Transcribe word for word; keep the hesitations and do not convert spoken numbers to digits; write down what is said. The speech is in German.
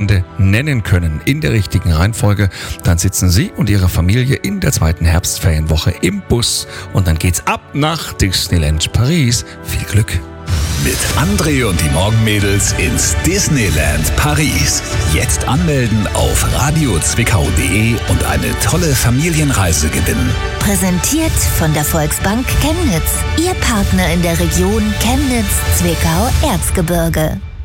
Freunde nennen können in der richtigen Reihenfolge, dann sitzen Sie und Ihre Familie in der zweiten Herbstferienwoche im Bus und dann geht's ab nach Disneyland Paris. Viel Glück! Mit André und die Morgenmädels ins Disneyland Paris. Jetzt anmelden auf radio zwickau punkt de und eine tolle Familienreise gewinnen. Präsentiert von der Volksbank Chemnitz. Ihr Partner in der Region Chemnitz, Zwickau, Erzgebirge.